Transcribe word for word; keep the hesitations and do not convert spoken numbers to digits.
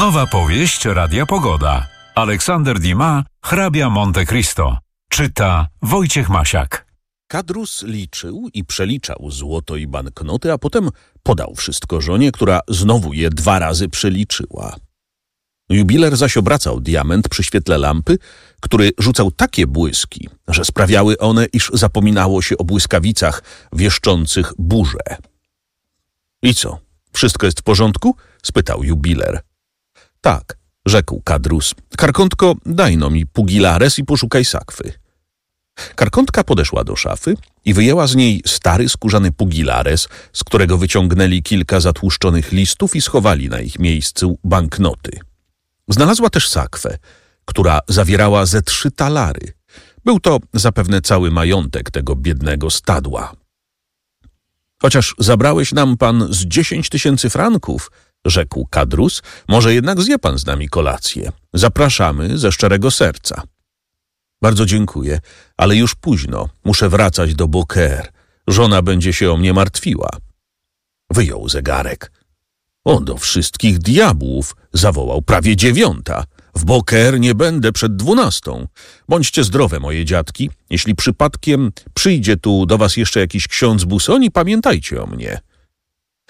Nowa powieść Radia Pogoda. Aleksander Dumas, hrabia Monte Cristo. Czyta Wojciech Masiak. Kadrus liczył i przeliczał złoto i banknoty, a potem podał wszystko żonie, która znowu je dwa razy przeliczyła. Jubiler zaś obracał diament przy świetle lampy, który rzucał takie błyski, że sprawiały one, iż zapominało się o błyskawicach wieszczących burzę. — I co, wszystko jest w porządku? — spytał jubiler. — Tak — rzekł Kadrus. — Karkątko, daj no mi pugilares i poszukaj sakwy. Karkątka podeszła do szafy i wyjęła z niej stary skórzany pugilares, z którego wyciągnęli kilka zatłuszczonych listów i schowali na ich miejscu banknoty. Znalazła też sakwę, która zawierała ze trzy talary. Był to zapewne cały majątek tego biednego stadła. — Chociaż zabrałeś nam pan z dziesięć tysięcy franków — rzekł Kadrus, — może jednak zje pan z nami kolację. Zapraszamy ze szczerego serca. — Bardzo dziękuję, ale już późno. Muszę wracać do Beaucaire. Żona będzie się o mnie martwiła. Wyjął zegarek. — O, do wszystkich diabłów! — zawołał. — Prawie dziewiąta. W Beaucaire nie będę przed dwunastą. Bądźcie zdrowe, moje dziadki. Jeśli przypadkiem przyjdzie tu do was jeszcze jakiś ksiądz Busoni, pamiętajcie o mnie.